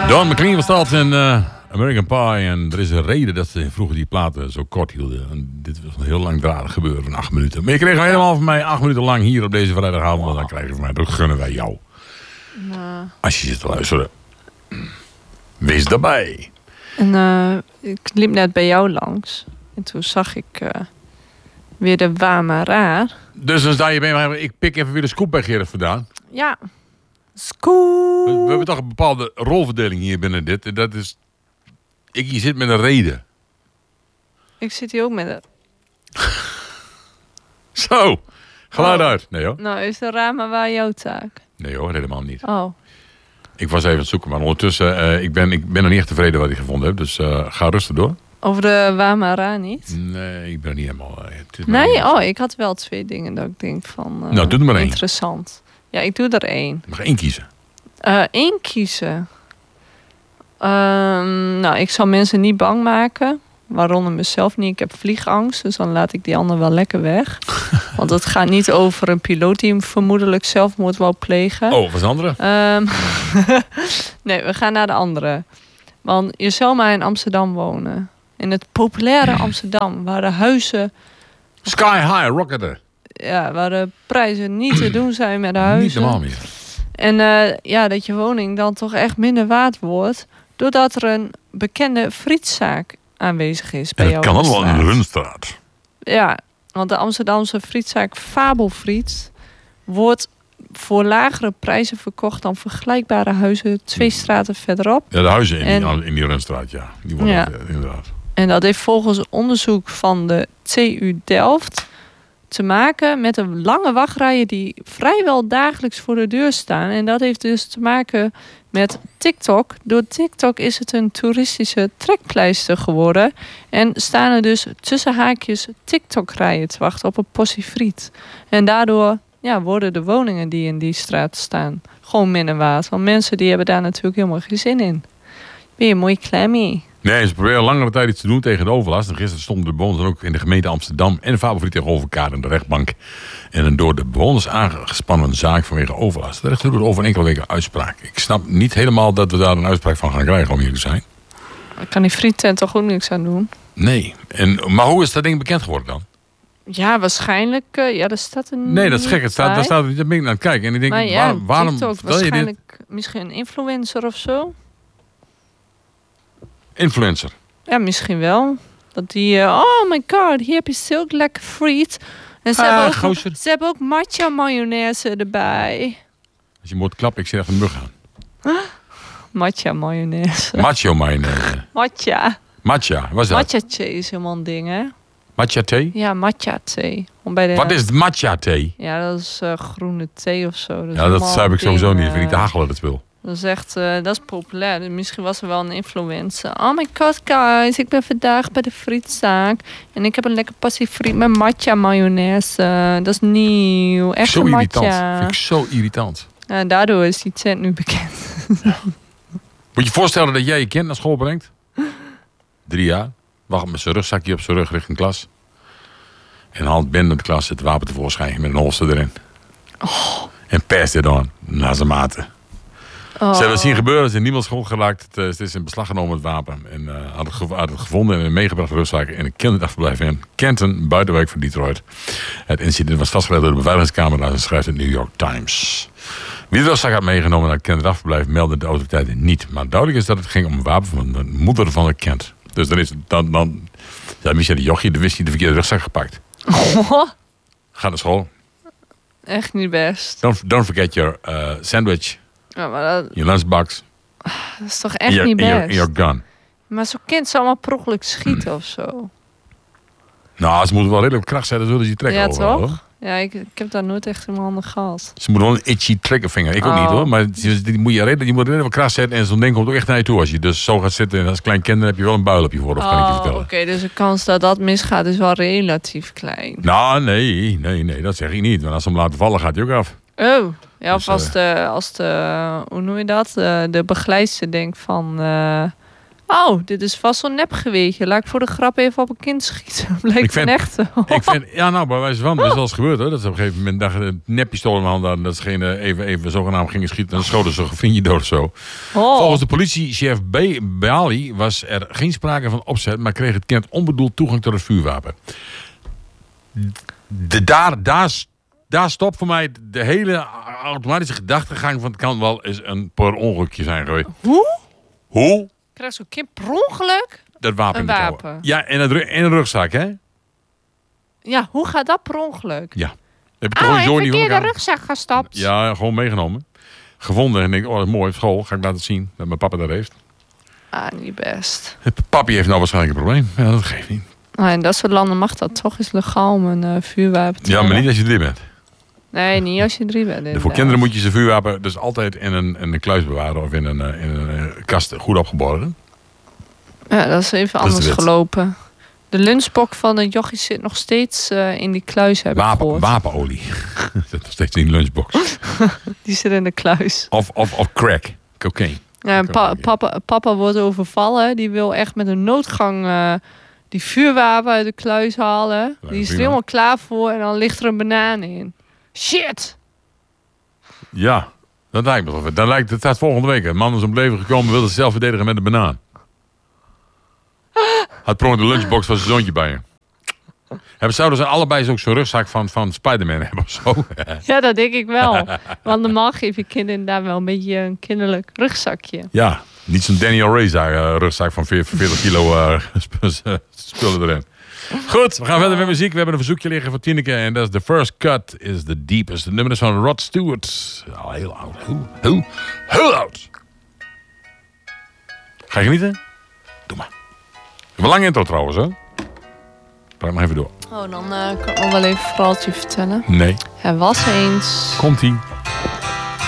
Don McLean was dat in American Pie. En er is een reden dat ze vroeger die platen zo kort hielden. En dit was een heel langdradig gebeuren van 8 minuten. Maar je kreeg helemaal van mij 8 minuten lang hier op deze vrijdagavond. Wow. Dan krijg je van mij, dat gunnen wij jou. Nou. Als je zit te luisteren. Wees daarbij. En ik liep net bij jou langs. En toen zag ik weer de Wama Raar. Dus dan sta je bij mij. Ik pik even weer de scoop bij Gerrit vandaan. Ja. Scoop. We hebben toch een bepaalde rolverdeling hier binnen dit. En dat is... Ik hier zit met een reden. Ik zit hier ook met een... Zo. Geluid uit. Nee hoor. Nou, is de Rama waar jouw taak? Nee hoor, helemaal niet. Oh. Ik was even aan het zoeken, maar ondertussen... ik ben nog niet echt tevreden wat ik gevonden heb. Dus ga rustig door. Over de Wama Raar niet? Nee, ik ben er niet helemaal... Nee, ik had wel 2 dingen dat ik denk van... nou, doe er maar 1. Interessant. Ja, ik doe er 1. Je mag 1 kiezen. 1 kiezen. Nou, ik zal mensen niet bang maken. Waaronder mezelf niet. Ik heb vliegangst, dus dan laat ik die ander wel lekker weg. Want het gaat niet over een piloot die hem vermoedelijk zelfmoord wou plegen. Oh, wat is de andere? Nee, we gaan naar de andere. Want je zou maar in Amsterdam wonen. In het populaire Amsterdam, waar de huizen... Sky high, rocketen. Ja, waar de prijzen niet te doen zijn met de huizen. Niet normaal meer. En dat je woning dan toch echt minder waard wordt... doordat er een bekende frietzaak aanwezig is bij jou. Dat kan allemaal in de Runstraat. Ja, want de Amsterdamse frietzaak Fabelfriet... wordt voor lagere prijzen verkocht dan vergelijkbare huizen 2 straten verderop. Ja, de huizen in die Runstraat, ja. Die worden inderdaad. En dat heeft volgens onderzoek van de TU Delft... te maken met de lange wachtrijen die vrijwel dagelijks voor de deur staan. En dat heeft dus te maken met TikTok. Door TikTok is het een toeristische trekpleister geworden. En staan er dus tussen haakjes TikTok-rijen te wachten op een portie friet. En daardoor worden de woningen die in die straat staan gewoon minder waard. Want mensen die hebben daar natuurlijk helemaal geen zin in. Ben je mooi klemmie. Nee, ze proberen langere tijd iets te doen tegen de overlast. En gisteren stonden de bewoners ook in de gemeente Amsterdam en de Fabelfriet tegenover elkaar in de rechtbank. En een door de bewoners aangespannen zaak vanwege overlast. De rechter doet over enkele weken uitspraak. Ik snap niet helemaal dat we daar een uitspraak van gaan krijgen, om hier te zijn. Ik kan die friettent toch ook niks aan doen? Nee. Maar hoe is dat ding bekend geworden dan? Ja, waarschijnlijk. Er staat een. Nee, dat is gek. Daar staat niet aan het kijken. En ik denk, maar waarom TikTok, vertel je dit? waarschijnlijk misschien een influencer of zo. Influencer. Ja, misschien wel. Dat die, oh my god, hier heb je zulk lekker friet. En ze hebben ook matcha mayonaise erbij. Als je moet klappen, ik zie echt een mug aan. Matcha mayonaise. Macho mayonaise. Matcha. Matcha, wat is dat? Matcha thee is helemaal een ding, hè? Matcha thee? Ja, matcha thee. Wat is matcha thee? Ja, dat is groene thee of zo. Dat heb ik sowieso niet. Ik vind niet te hachelen, dat spul. Dat is echt, dat is populair. Dus misschien was er wel een influencer. Oh my god, guys. Ik ben vandaag bij de frietzaak. En ik heb een lekker passie friet met matcha mayonaise. Dat is nieuw. Echt zo matcha. Irritant. Vind ik zo irritant. Ja, daardoor is die tent nu bekend. Ja. Moet je je voorstellen dat jij je kind naar school brengt? 3 jaar. Wacht met zijn rugzakje op zijn rug richting klas. En haalt binnen de klas het wapen tevoorschijn met een holster erin. Oh. En past dit aan naar zijn maten. Ze hebben het zien gebeuren, ze is niemand schuld geraakt. Het is in beslag genomen, het wapen. En had het gevonden en meegebracht rugzak in een kinderafverblijf in Kenton, buitenwijk van Detroit. Het incident was vastgelegd door de beveiligingscamera en schrijft het New York Times. Wie de rugzak had meegenomen naar het kinderafverblijf meldde de autoriteiten niet. Maar duidelijk is dat het ging om een wapen van de moeder van het kind. Dus dan is dan ja, Michel de jochie, de wist hij de verkeerde rugzak gepakt. Ga naar school. Echt niet best. Don't forget your sandwich. Ja, maar je lunchbox. Dat is toch echt niet best? En your gun. Maar zo'n kind zou allemaal per ongeluk schieten of zo. Nou, ze moeten wel redelijk kracht zetten, zullen ze je trekken. Ja, overal, toch? Hoor. Ja, ik heb daar nooit echt in mijn handen gehad. Ze moeten wel een itchy triggervinger. Ik ook niet hoor. Maar je moet redelijk kracht zetten. En zo'n ding komt ook echt naar je toe. Als je dus zo gaat zitten en als klein kind dan heb je wel een buil op je voorhoofd, kan ik je vertellen. Oké, dus de kans dat dat misgaat is wel relatief klein. Nou, nee, dat zeg ik niet. Want als ze hem laten vallen, gaat hij ook af. Oh, ja, of als de hoe noem je dat? De begeleidster denkt van... Oh, dit is vast zo'n nepgeweertje. Laat ik voor de grap even op een kind schieten. Blijkt een echte. Nou, bij wijze van, dat is wel eens gebeurd hoor. Dat ze op een gegeven moment dachten, een neppistool in de hand hadden. Dat ze even zogenaamd gingen schieten. En dan schoten ze een vriendje dood of zo. Volgens de politiechef Beali was er geen sprake van opzet. Maar kreeg het kind onbedoeld toegang tot het vuurwapen. Daar stopt voor mij de hele automatische gedachtegang van het kan wel eens een per ongelukje zijn geweest. Hoe? Krijgt zo'n kind per ongeluk Dat wapen. een wapen? Ja, in een rugzak, hè? Ja, hoe gaat dat per ongeluk? Ja. Heb je toch in de verkeerde rugzak gestopt. Ja, gewoon meegenomen. Gevonden en denk, dat is mooi op school. Ga ik laten zien dat mijn papa dat heeft. Niet best. Papi heeft nou waarschijnlijk een probleem. Ja, dat geeft niet. In dat soort landen mag dat toch eens legaal om een vuurwapen te hebben. Maar niet als je 3 bent. Nee, niet als je 3 bent. Voor kinderen moet je zijn vuurwapen dus altijd in een kluis bewaren of in een kast goed opgeborgen. Ja, dat is even anders gelopen. De lunchbox van de jochies zit nog steeds in die kluis, heb ik gehoord. Wapenolie. Dat zit nog steeds in de lunchbox. Die zit in de kluis. Of crack. Cocaine. Ja, papa wordt overvallen. Die wil echt met een noodgang die vuurwapen uit de kluis halen. Die is er helemaal klaar voor en dan ligt er een banaan in. Shit! Ja, dat lijkt me wel. Het staat volgende week. Een man is om het leven gekomen, wilde zichzelf verdedigen met een banaan. Had per ongeluk de lunchbox van zijn zoontje bij je. Zouden ze allebei zo'n rugzak van Spider-Man hebben of zo? Ja, dat denk ik wel. Want normaal geef je kinderen inderdaad wel een beetje een kinderlijk rugzakje. Ja, niet zo'n Daniel Ray rugzak van 40 kilo spullen erin. Goed, we gaan verder met muziek. We hebben een verzoekje liggen van Tineke. En dat is The First Cut is the Deepest. Het nummer is van Rod Stewart. Al heel oud. Heel oud. Ga je genieten? Doe maar. Een lange intro trouwens, hè? Praat nog even door. Dan kan ik nog wel even een verhaaltje vertellen. Nee. Er was eens... Komt-ie.